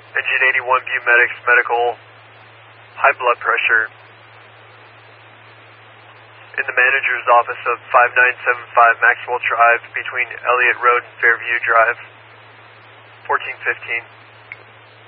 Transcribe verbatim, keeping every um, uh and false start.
Engine eighty-one View Medics Medical, high blood pressure. In the manager's office of five nine seven five Maxwell Drive between Elliott Road and Fairview Drive, fourteen fifteen.